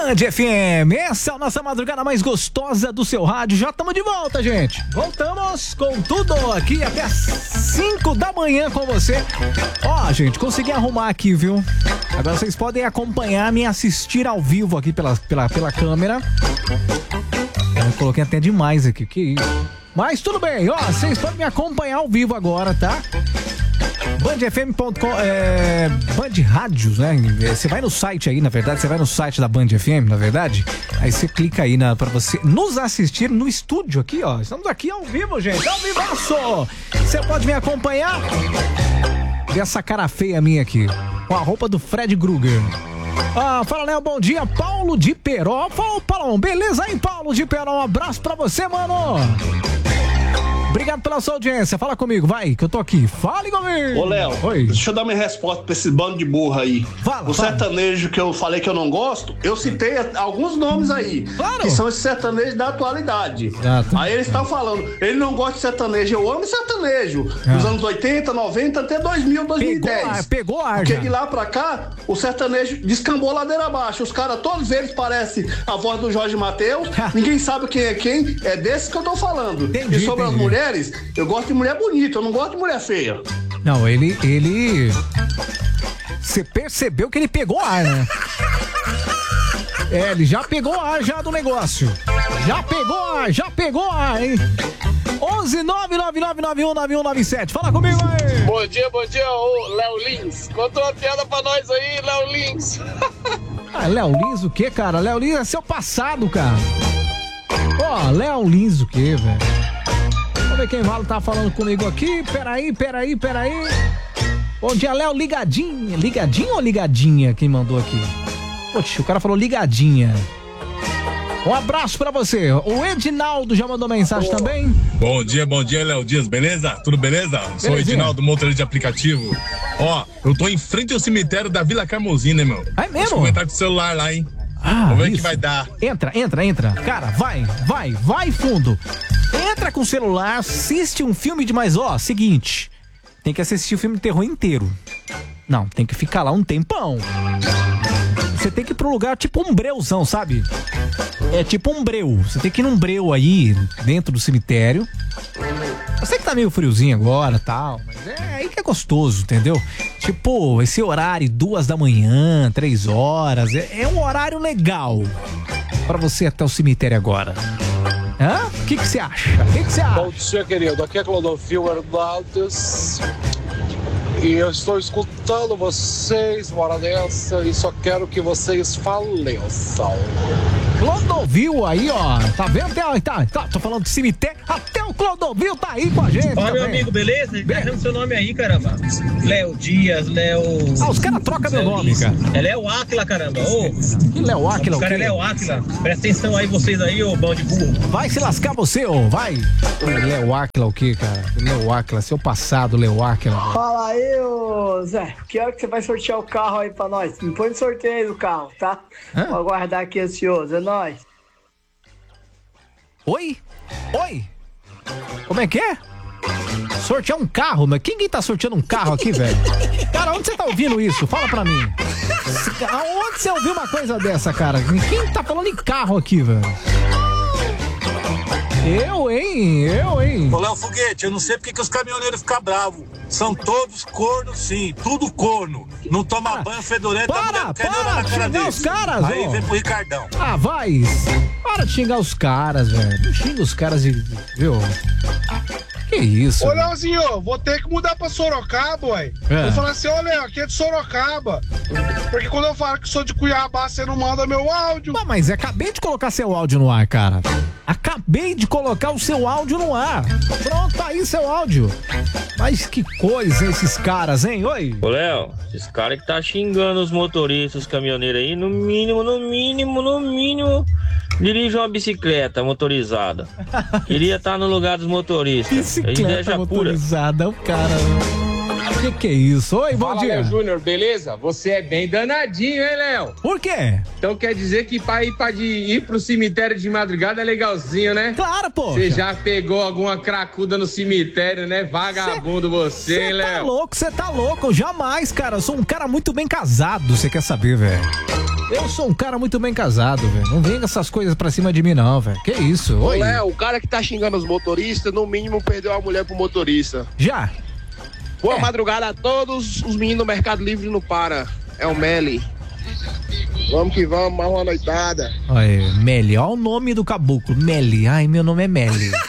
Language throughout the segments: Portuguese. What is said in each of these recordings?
Band FM, essa é a nossa madrugada mais gostosa do seu rádio. Já estamos de volta, gente. Voltamos com tudo aqui até 5 da manhã com você. Ó, gente, consegui arrumar aqui, viu? Agora vocês podem acompanhar, me assistir ao vivo aqui pela câmera. Eu coloquei até demais aqui, que isso. Mas tudo bem, ó, vocês podem me acompanhar ao vivo agora, tá? BandFM.com, Band Rádios, né? Você vai no site aí, na verdade, você vai no site da Band FM, na verdade. Aí você clica aí pra você nos assistir no estúdio aqui, ó. Estamos aqui ao vivo, gente, ao vivaço! Você pode me acompanhar? Vê essa cara feia minha aqui, com a roupa do Fred Krueger. Ah, fala, Léo, bom dia, Paulo de Peró. Fala, Paulão, beleza aí, Paulo de Peró? Um abraço pra você, mano. Obrigado pela sua audiência. Fala comigo, vai, que eu tô aqui. Fale comigo. Ô, Léo, deixa eu dar minha resposta pra esse bando de burro aí. Fala, sertanejo que eu falei que eu não gosto, eu citei alguns nomes aí. Claro. Que são esses sertanejos da atualidade. Exato. Aí eles estão falando, ele não gosta de sertanejo. Eu amo sertanejo. Dos anos 80, 90, até 2000, 2010. Pegou ar, porque já. de lá pra cá, o sertanejo descambou ladeira abaixo. Os caras, todos eles parecem a voz do Jorge Mateus. Ninguém sabe quem é quem. É desse que eu tô falando. Entendi, e sobre as mulheres, eu gosto de mulher bonita, eu não gosto de mulher feia. Não, ele... Você percebeu que ele pegou ar, né? Ele já pegou ar já do negócio. Já pegou ar, hein? 11999919197. Fala comigo aí. Bom dia, ô Léo Lins. Conta uma piada pra nós aí, Léo Lins. Ah, Léo Lins o quê, cara? Léo Lins é seu passado, cara. Ó, Léo Lins o quê, velho? Vamos ver quem tá falando comigo aqui. Peraí. Bom dia, Léo, ligadinha. Ligadinha ou ligadinha quem mandou aqui? Poxa, o cara falou ligadinha. Um abraço pra você. O Edinaldo já mandou mensagem também. Bom dia, Léo Dias, beleza? Tudo beleza? Sou o Edinaldo, motorista de aplicativo. Ó, eu tô em frente ao cemitério da Vila Carmozina, hein, meu? É mesmo? Deixa eu comentar com o celular lá, hein? Vamos ver o que vai dar. Entra. Cara, vai fundo. Entra com o celular, assiste um filme de mais, ó, seguinte. Tem que assistir o filme de terror inteiro. Não, tem que ficar lá um tempão. Você tem que ir pro lugar tipo um breuzão, sabe? É tipo um breu. Você tem que ir num breu aí, dentro do cemitério. Eu sei que tá meio friozinho agora e tal, mas é aí que é gostoso, entendeu? Tipo, esse horário, 2 da manhã, 3 horas, é um horário legal pra você ir até o cemitério agora. Hã? O que você acha? Bom dia, querido. Aqui é Clodovil Hernandes. E eu estou escutando vocês, uma hora dessa, e só quero que vocês faleçam. Clodovil aí, ó. Tá vendo? Tá, tô falando de cemitério. Até o Clodovil tá aí com a gente. Ó, meu amigo, beleza? Carrega seu nome aí, caramba. Léo Dias, Léo... Ah, os caras trocam meu nome, cara. É Léo Áquila, caramba. Ô, que Léo Áquila? O cara é Léo Áquila. Presta atenção aí, vocês aí, ô bando de burro. Vai se lascar você, ô. Vai. Léo Áquila o quê, cara? Léo Áquila, seu passado, Léo Áquila. Fala aí, ô Zé. Que hora que você vai sortear o carro aí pra nós? Me põe no sorteio aí do carro, tá? Vou aguardar aqui ansioso. É nóis. Oi? Como é que é? Sortear um carro? Mas quem tá sorteando um carro aqui, velho? Cara, onde você tá ouvindo isso? Fala pra mim. Onde você ouviu uma coisa dessa, cara? Quem tá falando em carro aqui, velho? Eu, hein? Ô, Léo Foguete, eu não sei porque que os caminhoneiros ficam bravos. São todos cornos, sim. Tudo corno. Não toma banho fedorento. Para de xingar os caras, aí vem pro Ricardão. Ah, vai. Para de xingar os caras, velho. Não xinga os caras de... Viu? Que isso? Ô, Léozinho, vou ter que mudar pra Sorocaba, ué. Vou falar assim, ô, Léo, aqui é de Sorocaba. Porque quando eu falo que sou de Cuiabá, você não manda meu áudio. Não, mas acabei de colocar seu áudio no ar, cara. Acabei de colocar o seu áudio no ar. Pronto, tá aí seu áudio. Mas que coisa esses caras, hein? Oi. Ô, Léo, esses caras que tá xingando os motoristas, os caminhoneiros aí, no mínimo, dirige uma bicicleta motorizada. Queria estar no lugar dos motoristas. Bicicleta motorizada, o cara... Que é isso? Oi, bom dia. Léo Júnior, beleza? Você é bem danadinho, hein, Léo? Por quê? Então quer dizer que pra ir pro cemitério de madrugada é legalzinho, né? Claro, pô. Você já pegou alguma cracuda no cemitério, né? Vagabundo você, hein, Léo? Você tá louco, jamais, cara. Eu sou um cara muito bem casado, você quer saber, velho? Eu sou um cara muito bem casado, velho. Não vem com essas coisas pra cima de mim, não, velho. Que isso? Oi. Ô, Léo, o cara que tá xingando os motoristas, no mínimo perdeu a mulher pro motorista. Já? Boa madrugada a todos os meninos do Mercado Livre não para. É o Meli. Vamos que vamos, mais uma noitada. Olha, Meli, olha o nome do caboclo. Meli. Ai, meu nome é Meli. Deixa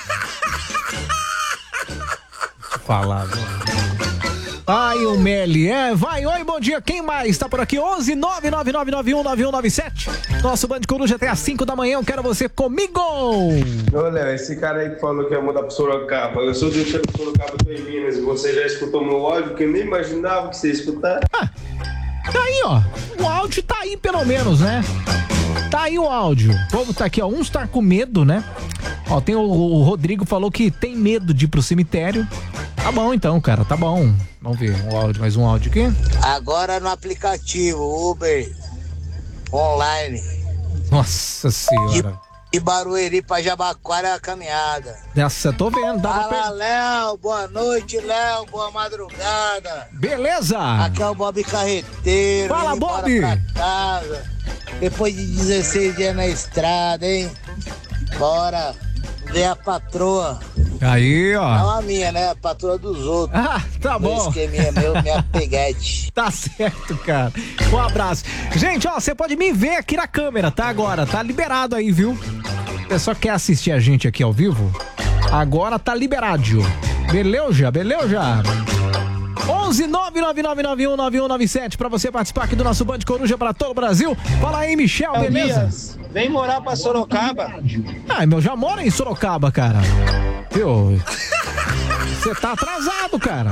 eu falar, velho. Ai, o Meli, vai, oi, bom dia, quem mais tá por aqui? 11-999919197. Nosso Band Coruja até às 5 da manhã, eu quero você comigo. Ô, Léo, esse cara aí que falou que ia mudar pro Sorocaba, eu sou do Sorocaba, tô em Minas, você já escutou meu áudio, que eu nem imaginava que você ia escutar? Tá aí, ó, o áudio tá aí pelo menos, né? Tá aí o áudio, o povo tá aqui, ó, uns tá com medo, né? Ó, tem o Rodrigo falou que tem medo de ir pro cemitério. Tá bom então, cara, tá bom. Vamos ver um áudio, mais um áudio aqui. Agora no aplicativo Uber online. Nossa senhora. De Barueri pra Jabaquara é a caminhada. Essa, tô vendo. Fala, Léo, boa noite, Léo, boa madrugada. Beleza. Aqui é o Bob Carreteiro. Fala, Bob. Pra casa. Depois de 16 dias na estrada, hein? Bora ver a patroa. Aí, ó. Não a minha, né? A patroa dos outros. Ah, tá bom. Meu esqueminha, minha peguete. Tá certo, cara. Um abraço. Gente, ó, você pode me ver aqui na câmera, tá? Agora, tá liberado aí, viu? Você só quer assistir a gente aqui ao vivo? Agora tá liberado. Beleza? 11-999919197 pra você participar aqui do nosso Band Coruja pra todo o Brasil. Fala aí, Michel, beleza? Dias, vem morar pra Sorocaba. Ah, meu, já mora em Sorocaba, cara. Viu? Você tá atrasado, cara.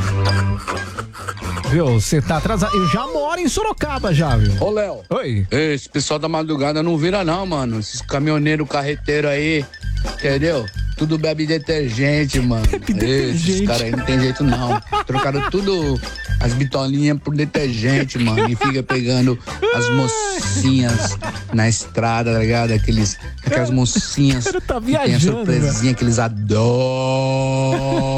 Viu? Você tá atrasado. Eu já moro em Sorocaba, já, viu? Ô, Léo. Oi. Esse pessoal da madrugada não vira não, mano. Esses caminhoneiros, carreteiros aí, entendeu? Tudo bebe detergente, mano. Esses caras aí não tem jeito não. Trocaram tudo as bitolinhas por detergente, mano. E fica pegando as mocinhas na estrada, tá ligado? Aquelas mocinhas tá que tem a surpresinha que eles adoram.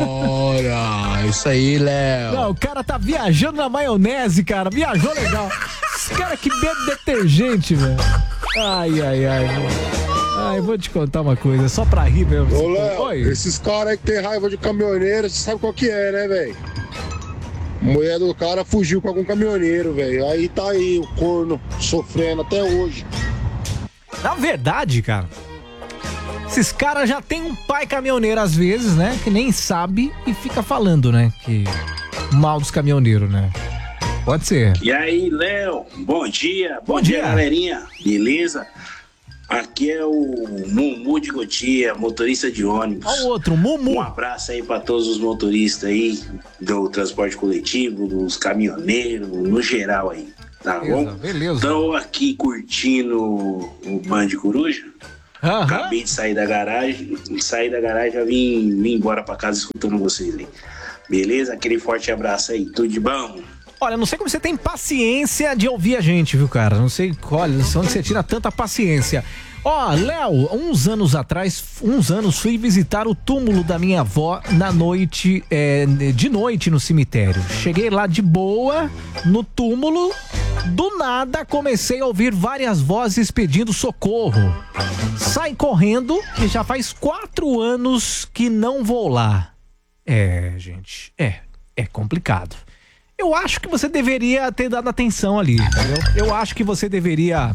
Isso aí, Léo. Não, o cara tá viajando na maionese, cara. Viajou legal. Esse cara que bebe detergente, velho. Ai, mano. Ai, vou te contar uma coisa, só pra rir mesmo. Ô, Léo, oi. Esses caras aí que tem raiva de caminhoneiro, você sabe qual que é, né, velho? Mulher do cara fugiu com algum caminhoneiro, velho. Aí tá aí o corno sofrendo até hoje. Na verdade, cara, esses caras já tem um pai caminhoneiro às vezes, né? Que nem sabe e fica falando, né? Que mal dos caminhoneiros, né? Pode ser. E aí, Léo, bom dia. Bom dia, galerinha. Beleza? Aqui é o Mumu de Gotia, motorista de ônibus. Olha o outro, Mumu. Um abraço aí pra todos os motoristas aí do transporte coletivo, dos caminhoneiros, no geral aí, tá bom? Beleza. Tô aqui curtindo o Band Coruja. Acabei de sair da garagem, já vim embora pra casa escutando vocês aí. Beleza? Aquele forte abraço aí, tudo de bom? Olha, não sei como você tem paciência de ouvir a gente, viu, cara? Não sei, olha, onde você tira tanta paciência. Ó, Léo, uns anos fui visitar o túmulo da minha avó na noite, de noite no cemitério. Cheguei lá de boa, no túmulo, do nada comecei a ouvir várias vozes pedindo socorro. Saí correndo e já faz 4 anos que não vou lá. Gente, é complicado. Eu acho que você deveria ter dado atenção ali, entendeu? Eu acho que você deveria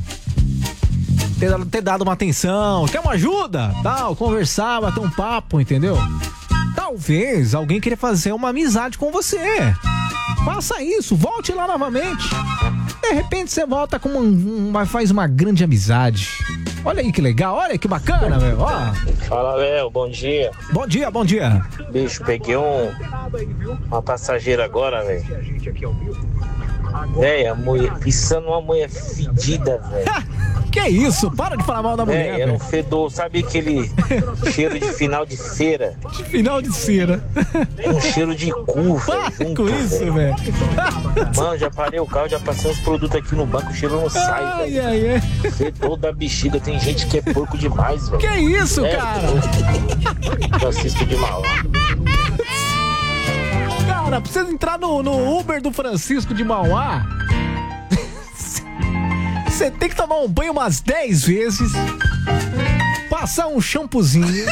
ter dado uma atenção. Quer uma ajuda? Tal, conversar, bater um papo, entendeu? Talvez alguém queria fazer uma amizade com você. Faça isso, volte lá novamente. De repente você volta com faz uma grande amizade. Olha aí que legal, olha que bacana, velho. Fala, Léo, bom dia. Bom dia, bom dia. Bicho, peguei uma passageira agora, velho. Véi, pisando uma mulher fedida, velho. Que isso? Para de falar mal da mulher, era um fedor, sabe aquele cheiro de final de feira? De final de feira. Um cheiro de cu, velho. Com isso, velho. Mano, já parei o carro, já passei uns produtos aqui no banco, o cheiro não sai, velho. Fedor da bexiga, tem gente que é porco demais, velho. Que isso, cara? Eu assisto de mal. Cara, precisa entrar no Uber do Francisco de Mauá. Você tem que tomar um banho umas 10 vezes, passar um shampoozinho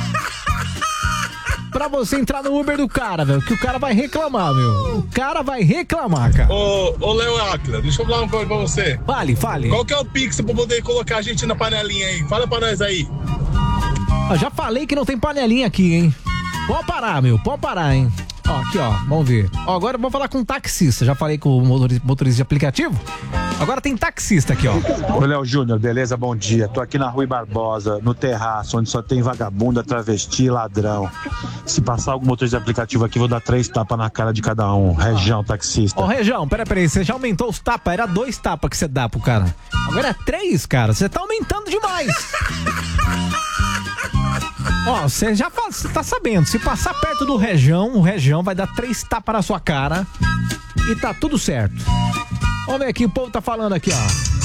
pra você entrar no Uber do cara, velho, que o cara vai reclamar, meu. O cara vai reclamar, cara. Ô Léo Áquila, deixa eu falar uma coisa pra você. Fale. Qual que é o Pix pra poder colocar a gente na panelinha aí? Fala pra nós aí. Eu já falei que não tem panelinha aqui, hein? Pode parar, meu, pode parar, hein? Ó, aqui, ó, vamos ver. Ó, agora vamos falar com um taxista. Já falei com o motorista de aplicativo. Agora tem taxista aqui, ó. Ô, Léo Júnior, beleza? Bom dia. Tô aqui na Rui Barbosa, no terraço, onde só tem vagabunda, travesti e ladrão. Se passar algum motorista de aplicativo aqui, vou dar 3 tapas na cara de cada um. Região, taxista. Ô, Região, peraí, você já aumentou os tapas? Era 2 tapas que você dá pro cara. Agora é 3, cara. Você tá aumentando demais. Ó, você já tá sabendo, se passar perto do Região, o Região vai dar 3 tapas na sua cara e tá tudo certo. Vamos ver aqui, o povo tá falando aqui, ó.